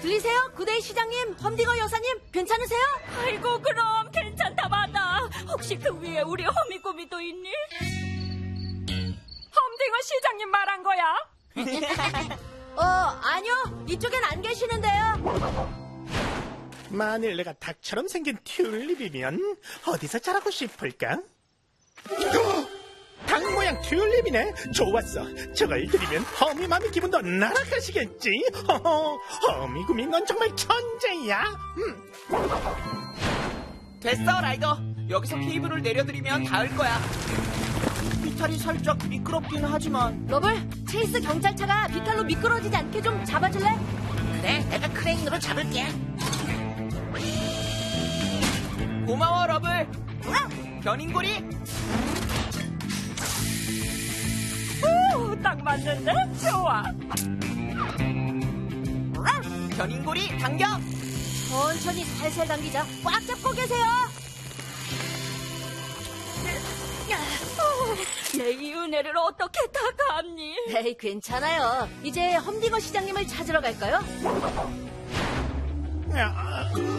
들리세요? 구대희 시장님, 험딩어 여사님, 괜찮으세요? 아이고, 그럼 괜찮다 마다. 혹시 그 위에 우리 허미구미도 있니? 험딩어 시장님 말한 거야? 아니요. 이쪽엔 안 계시는데요. 만일 내가 닭처럼 생긴 튤립이면 어디서 자라고 싶을까? 닭 모양 튤립이네. 좋았어. 저걸 드리면 허미맘이 기분도 날아가시겠지. 허미구미 넌 정말 천재야. 됐어, 라이더. 여기서 케이블을 내려드리면 닿을 거야. 비탈이 살짝 미끄럽긴 하지만. 러블, 체이스 경찰차가 비탈로 미끄러지지 않게 좀 잡아줄래? 그래, 내가 크레인으로 잡을게. 고마워, 러블. 견인고리. 오, 딱 맞는데? 좋아. 견인고리 당겨. 천천히 살살 당기자. 꽉 잡고 계세요. 내 이 은혜를 어떻게 다 갚니? 에이, 괜찮아요. 이제 험딩어 시장님을 찾으러 갈까요?